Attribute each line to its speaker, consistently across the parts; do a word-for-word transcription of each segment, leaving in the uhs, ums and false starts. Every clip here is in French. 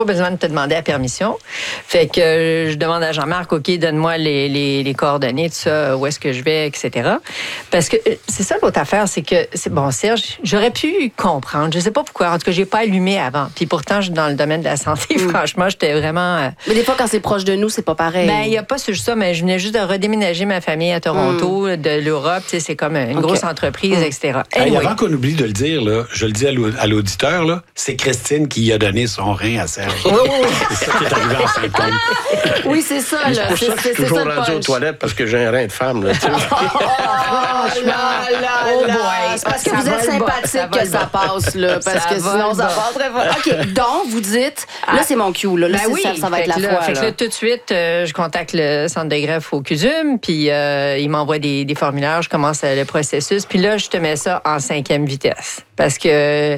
Speaker 1: Pas besoin de te demander la permission. Fait que euh, je demande à Jean-Marc, OK, donne-moi les, les, les coordonnées, tout ça, où est-ce que je vais, et cetera. Parce que euh, c'est ça l'autre affaire, c'est que, c'est bon, Serge, j'aurais pu comprendre. Je sais pas pourquoi. En tout cas, j'ai pas allumé avant. Puis pourtant, je suis dans le domaine de la santé. Mm. Franchement, j'étais vraiment... Euh...
Speaker 2: Mais des fois, quand c'est proche de nous, c'est pas pareil.
Speaker 1: Ben, il n'y a pas juste ça, mais je venais juste de redéménager ma famille à Toronto, mm. de l'Europe. Tu sais, c'est comme une okay. grosse entreprise, mm. et cetera.
Speaker 3: Anyway. Hey, avant qu'on oublie de le dire, là, je le dis à l'auditeur, là, c'est Christine qui a donné son rein à Serge.
Speaker 1: Oui, oui.
Speaker 3: C'est ça qui est arrivé en fin de compte.
Speaker 2: Oui, c'est ça. Là.
Speaker 4: C'est pour ça que je suis toujours rendu aux toilettes parce que j'ai un rein de femme. Là,
Speaker 2: oh, franchement, là, oh boy. C'est parce que ça vous êtes sympathique que ça passe, là, parce ça que sinon, ça passerait pas. OK, donc, vous dites, là, c'est mon cue, là, là ben oui, ça, ça va être la
Speaker 1: là,
Speaker 2: fois.
Speaker 1: Fait que là, tout de suite, euh, je contacte le centre de greffe au C U S U M, puis euh, il m'envoie des, des formulaires, je commence le processus, puis là, je te mets ça en cinquième vitesse. Parce que...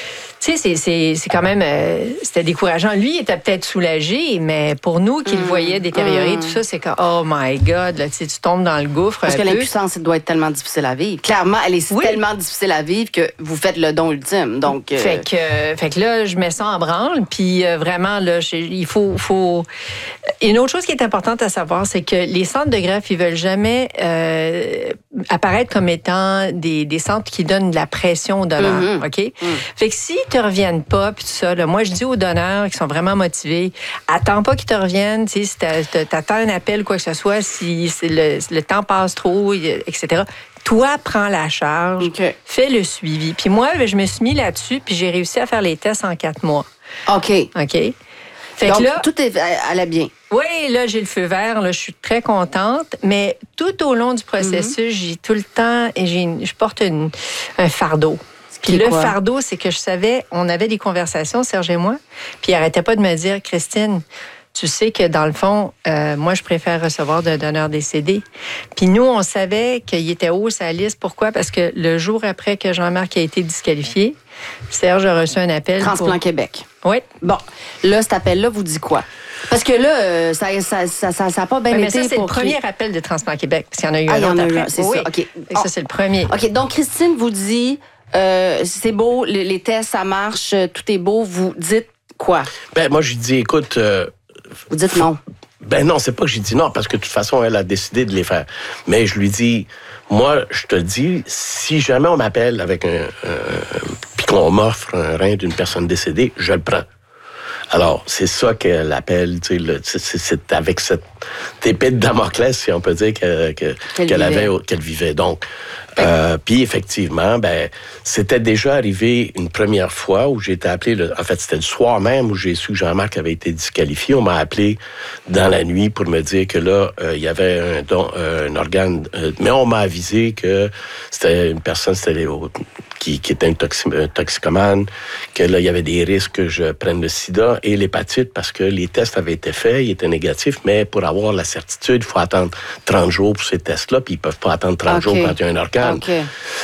Speaker 1: Tu sais, c'est, c'est, c'est quand même... Euh, c'était décourageant. Lui, il était peut-être soulagé, mais pour nous qui mmh, le voyaient détériorer, mmh. tout ça, c'est que, oh my God, là, tu tombes dans le gouffre.
Speaker 2: Parce que peu. L'impuissance, elle doit être tellement difficile à vivre. Clairement, elle est oui. tellement difficile à vivre que vous faites le don ultime. Donc, euh...
Speaker 1: fait, que, fait que là, je mets ça en branle, puis euh, vraiment, là, il faut, faut... Une autre chose qui est importante à savoir, c'est que les centres de greffe, ils veulent jamais euh, apparaître comme étant des, des centres qui donnent de la pression aux donneurs, mmh. OK? Mmh. Fait que si te reviennent pas, puis tout ça, là, moi, je dis aux donneurs qui sont vraiment motivés, attends pas qu'ils te reviennent, tu sais, si t'attends un appel, quoi que ce soit, si, si le, le temps passe trop, et cetera. Toi, prends la charge, okay. fais le suivi. Puis moi, je me suis mis là-dessus, puis j'ai réussi à faire les tests en quatre mois.
Speaker 2: OK.
Speaker 1: OK. Fait
Speaker 2: Donc,
Speaker 1: que là,
Speaker 2: tout est, allait bien.
Speaker 1: Oui, là, j'ai le feu vert, là, je suis très contente, mais tout au long du processus, mm-hmm. j'ai tout le temps, et j'ai, je porte une, un fardeau. Puis le quoi? fardeau, c'est que je savais, on avait des conversations, Serge et moi, puis il arrêtait pas de me dire, Christine, tu sais que dans le fond, euh, moi, je préfère recevoir d'un donneur décédé. Puis nous, on savait qu'il était haut sa liste. Pourquoi? Parce que le jour après que Jean-Marc a été disqualifié, Serge a reçu un appel.
Speaker 2: Transplant
Speaker 1: pour...
Speaker 2: Québec.
Speaker 1: Oui.
Speaker 2: Bon, là, cet appel-là vous dit quoi? Parce que là, euh, ça n'a ça, ça, ça, ça pas bien
Speaker 1: oui,
Speaker 2: été.
Speaker 1: Mais ça, c'est
Speaker 2: pour
Speaker 1: le premier appel de Transplant Québec, parce qu'il y en a eu
Speaker 2: ah,
Speaker 1: un autre après.
Speaker 2: Un, c'est
Speaker 1: oui.
Speaker 2: ça, OK.
Speaker 1: Oh. Ça, c'est le premier.
Speaker 2: OK, donc Christine vous dit, euh, c'est beau, les, les tests, ça marche, tout est beau. Vous dites quoi?
Speaker 4: Ben moi, je dis, écoute... Euh,
Speaker 2: vous dites non.
Speaker 4: Ben non, c'est pas que j'ai dit non, parce que de toute façon, elle a décidé de les faire. Mais je lui dis, moi, je te le dis, si jamais on m'appelle avec un... un puis qu'on m'offre un rein d'une personne décédée, je le prends. Alors, c'est ça qu'elle appelle, tu sais, le, c'est, c'est avec cette épée de Damoclès, si on peut dire, que, que, qu'elle, qu'elle avait, qu'elle vivait. Donc, euh, puis effectivement, ben, c'était déjà arrivé une première fois où j'ai été appelé, le, en fait, c'était le soir même où j'ai su que Jean-Marc avait été disqualifié. On m'a appelé dans la nuit pour me dire que là, euh, il y avait un don, euh, un organe, euh, mais on m'a avisé que c'était une personne, c'était qui, qui était un, toxi, un toxicomane, que là, il y avait des risques que je prenne le sida et l'hépatite parce que les tests avaient été faits, ils étaient négatifs, mais pour avoir la certitude, il faut attendre trente jours pour ces tests-là, puis ils peuvent pas attendre trente okay. jours quand il y a un organe. Okay.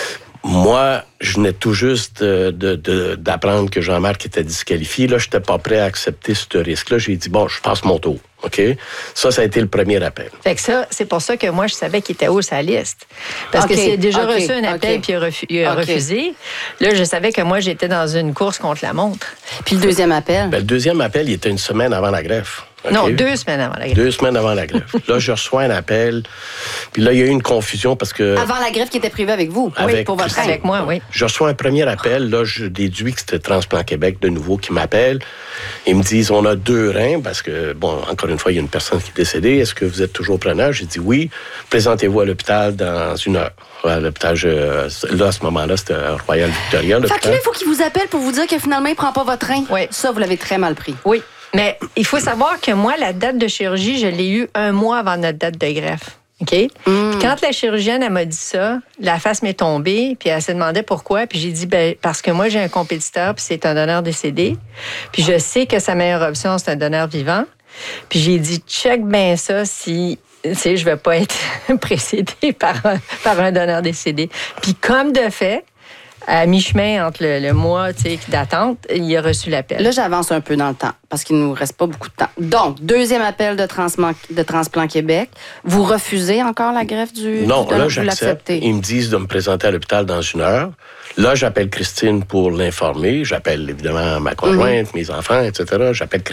Speaker 4: Moi, je venais tout juste de, de, de, d'apprendre que Jean-Marc était disqualifié. Là, je n'étais pas prêt à accepter ce risque-là. J'ai dit, bon, je passe mon tour. OK? Ça, ça a été le premier appel.
Speaker 1: Fait que ça, c'est pour ça que moi, je savais qu'il était haut sa liste. Parce okay. que s'il a déjà okay. reçu un appel okay. puis il a, refu- il a okay. refusé, là, je savais que moi, j'étais dans une course contre la montre.
Speaker 2: Puis le deuxième appel?
Speaker 4: Ben, le deuxième appel, il était une semaine avant la greffe. Okay.
Speaker 1: Non, deux semaines avant la greffe.
Speaker 4: Deux semaines avant la greffe. Là, je reçois un appel. Puis là, il y a eu une confusion parce que...
Speaker 2: Avant la greffe qui était prévue avec vous?
Speaker 4: Avec,
Speaker 2: oui, pour votre rein.
Speaker 1: Avec moi, oui.
Speaker 4: Je reçois un premier appel. Là, je déduis que c'était Transplant Québec de nouveau qui m'appelle. Ils me disent, on a deux reins parce que, bon, encore une fois, il y a une personne qui est décédée. Est-ce que vous êtes toujours preneur? J'ai dit oui. Présentez-vous à l'hôpital dans une heure. À l'hôpital, je... là, à ce moment-là, c'était Royal Victoria.
Speaker 2: Fait que là, il faut qu'il vous appelle pour vous dire que finalement, il ne prend pas votre rein.
Speaker 1: Oui.
Speaker 2: Ça, vous l'avez très mal pris.
Speaker 1: Oui. Mais il faut savoir que moi, la date de chirurgie, je l'ai eue un mois avant notre date de greffe. OK? Mm. Puis quand la chirurgienne, elle m'a dit ça, la face m'est tombée, puis elle se demandait pourquoi. Puis j'ai dit, ben parce que moi, j'ai un compétiteur, puis c'est un donneur décédé. Puis je sais que sa meilleure option, c'est un donneur vivant. Puis j'ai dit, check bien ça si... Tu sais, je ne vais pas être précédée par un, par un donneur décédé. Puis comme de fait... à mi-chemin entre le, le mois d'attente, il a reçu l'appel.
Speaker 2: Là, j'avance un peu dans le temps parce qu'il ne nous reste pas beaucoup de temps. Donc, deuxième appel de, Transman- de Transplant Québec. Vous refusez encore la greffe du...
Speaker 4: Non,
Speaker 2: du
Speaker 4: là, j'accepte. Ils me disent de me présenter à l'hôpital dans une heure. Là, j'appelle Christine pour l'informer. J'appelle évidemment ma conjointe, mm-hmm. mes enfants, et cetera. J'appelle